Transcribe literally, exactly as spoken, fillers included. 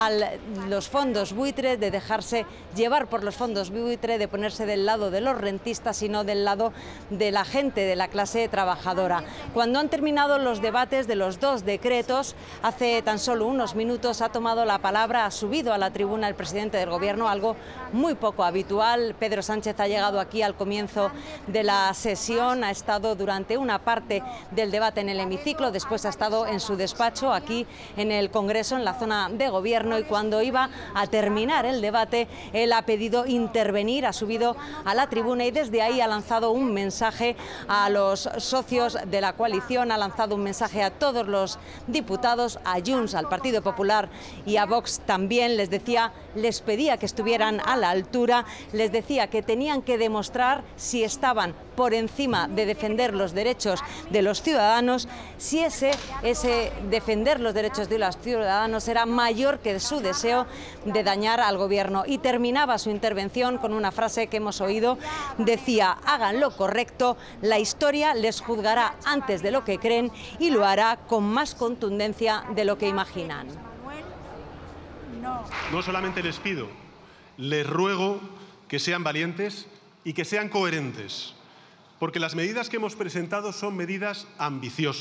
los fondos buitre, de dejarse llevar por los fondos buitre, de ponerse del lado de los rentistas y no del lado de la gente, de la clase trabajadora. Cuando han terminado los debates de los dos decretos, hace tan solo unos minutos ha tomado la palabra, ha subido a la tribuna el presidente del Gobierno, algo muy poco habitual. Pedro Sánchez ha llegado aquí al comienzo de la sesión, ha estado durante una parte del debate en el hemiciclo, después ha estado en su despacho aquí en el Congreso, en la zona de Gobierno, y cuando iba a terminar el debate, él ha pedido intervenir, ha subido a la tribuna y desde ahí ha lanzado un mensaje a los socios de la coalición, ha lanzado un mensaje a todos los diputados, a Junts, al Partido Popular y a Vox también. Les decía, les pedía que estuvieran a la altura, les decía que tenían que demostrar si estaban por encima de defender los derechos de los ciudadanos, si ese, ese defender los derechos de los ciudadanos era mayor que su deseo de dañar al Gobierno. Y terminaba su intervención con una frase que hemos oído, decía: hagan lo correcto, la historia les juzgará antes de lo que creen y lo hará con más contundencia de lo que imaginan. No solamente les pido, les ruego que sean valientes y que sean coherentes, porque las medidas que hemos presentado son medidas ambiciosas.